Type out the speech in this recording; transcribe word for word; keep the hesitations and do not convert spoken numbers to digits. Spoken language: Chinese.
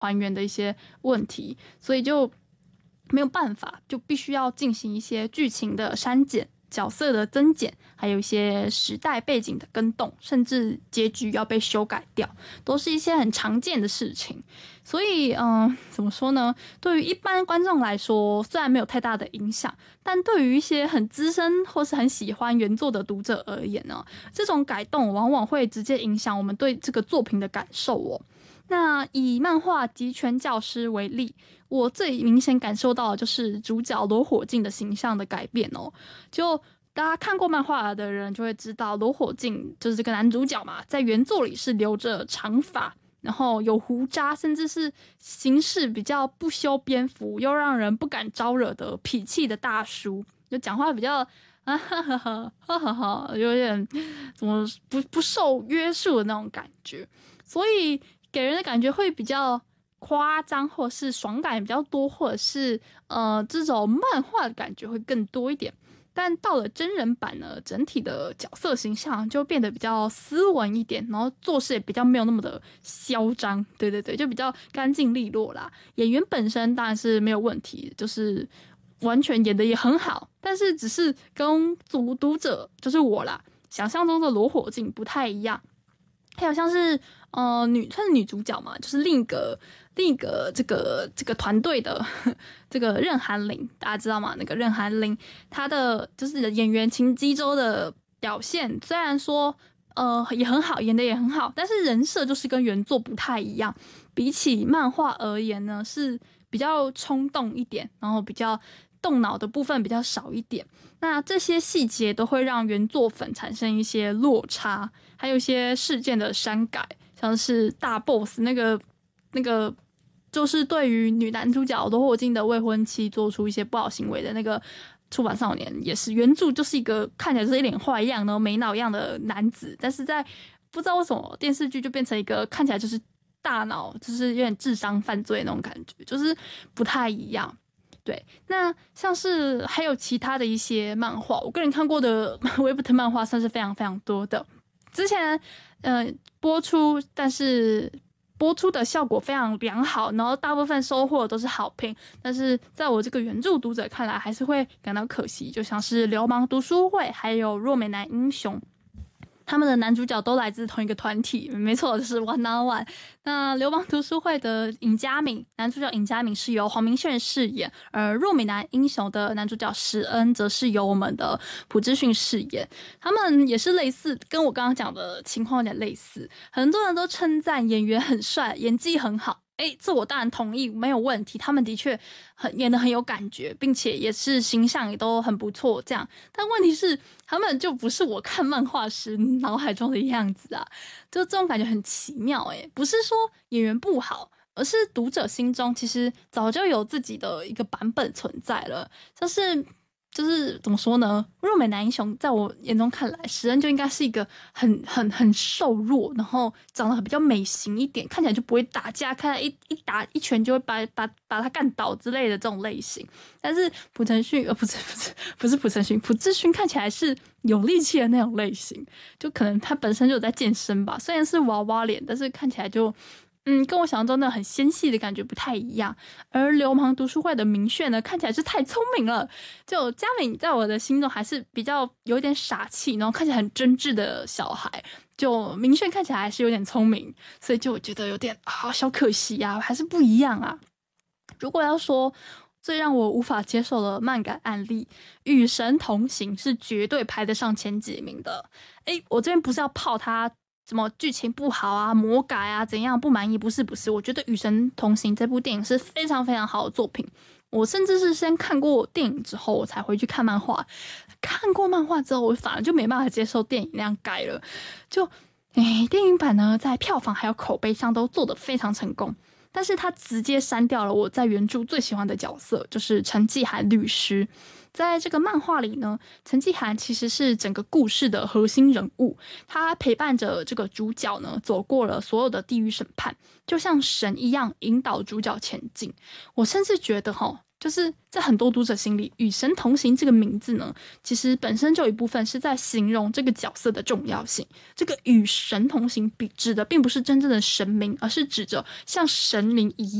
还原的一些问题，所以就没有办法，就必须要进行一些剧情的删减、角色的增减，还有一些时代背景的更动，甚至结局要被修改掉，都是一些很常见的事情。所以，嗯，怎么说呢？对于一般观众来说，虽然没有太大的影响，但对于一些很资深或是很喜欢原作的读者而言呢，这种改动往往会直接影响我们对这个作品的感受哦。那以漫画《极拳教师》为例，我最明显感受到的就是主角罗火镜的形象的改变哦。就大家看过漫画的人就会知道，罗火镜就是这个男主角嘛，在原作里是留着长发，然后有胡渣，甚至是行事比较不修边幅，又让人不敢招惹的痞气的大叔，就讲话比较啊哈哈哈哈哈哈，有点怎么不不受约束的那种感觉，所以给人的感觉会比较夸张，或是爽感比较多，或者是呃这种漫画的感觉会更多一点。但到了真人版呢，整体的角色形象就变得比较斯文一点，然后做事也比较没有那么的嚣张，对对对，就比较干净利落啦。演员本身当然是没有问题，就是完全演得也很好，但是只是跟读读者就是我啦想象中的罗火镜不太一样。还有像是呃女算是女主角嘛，就是另一个另一个这个这个团队的这个任涵玲，大家知道吗？那个任涵玲，她的就是演员秦基周的表现，虽然说呃也很好，演的也很好，但是人设就是跟原作不太一样。比起漫画而言呢，是比较冲动一点，然后比较动脑的部分比较少一点。那这些细节都会让原作粉产生一些落差，还有一些事件的删改，像是大 boss 那个那个，就是对于女男主角罗火镜的未婚妻做出一些不好行为的那个出版少年，也是原著就是一个看起来就是一脸坏样，然后没脑样的男子，但是在不知道为什么电视剧就变成一个看起来就是大脑就是有点智商犯罪那种感觉，就是不太一样。对，那像是还有其他的一些漫画，我个人看过的 Webtoon 漫画算是非常非常多的。之前呃播出，但是播出的效果非常良好，然后大部分收获都是好评，但是在我这个原著读者看来，还是会感到可惜。就像是流氓读书会，还有若美男英雄。他们的男主角都来自同一个团体，没错，就是 One on One。那流氓读书会的尹家敏，男主角尹家敏是由黄明炫饰演，而若美男英雄的男主角石恩则是由我们的朴智勋饰演。他们也是类似，跟我刚刚讲的情况有点类似，很多人都称赞演员很帅，演技很好。哎，这我当然同意，没有问题。他们的确很演得很有感觉，并且也是形象也都很不错，这样。但问题是，他们就不是我看漫画时脑海中的样子啊，就这种感觉很奇妙。哎，不是说演员不好，而是读者心中其实早就有自己的一个版本存在了，就是。就是怎么说呢？若美男英雄在我眼中看来，石恩就应该是一个很很很瘦弱，然后长得比较美型一点，看起来就不会打架，看起来一一打一拳就会把把把他干倒之类的这种类型。但是朴成勋呃不是不是不是朴成勋，朴智勋看起来是有力气的那种类型，就可能他本身就有在健身吧，虽然是娃娃脸，但是看起来就。嗯，跟我想象中的很纤细的感觉不太一样。而流氓读书会的明炫呢，看起来是太聪明了。就嘉敏在我的心中还是比较有点傻气，然后看起来很真挚的小孩。就明炫看起来还是有点聪明，所以就我觉得有点啊小可惜啊，还是不一样啊。如果要说最让我无法接受的漫改案例，《与神同行》是绝对排得上前几名的。诶，我这边不是要泡他。什么剧情不好啊，魔改啊，怎样不满意？不是不是，我觉得《与神同行》这部电影是非常非常好的作品。我甚至是先看过电影之后，我才回去看漫画。看过漫画之后，我反而就没办法接受电影那样改了。就，诶，电影版呢，在票房还有口碑上都做得非常成功，但是他直接删掉了我在原著最喜欢的角色，就是陈纪涵律师。在这个漫画里呢，陈纪涵其实是整个故事的核心人物，他陪伴着这个主角呢，走过了所有的地狱审判，就像神一样引导主角前进。我甚至觉得齁， 就是在很多读者心里，与神同行这个名字呢，其实本身就有一部分是在形容这个角色的重要性。这个与神同行比指的并不是真正的神明，而是指着像神灵一